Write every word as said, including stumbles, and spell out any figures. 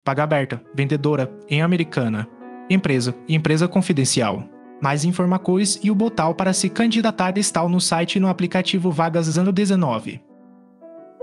Paga aberta, vendedora, em Americana. Empresa e empresa confidencial. Mais informações e o botão para se candidatar está no site e no aplicativo Vagas Ano dezenove.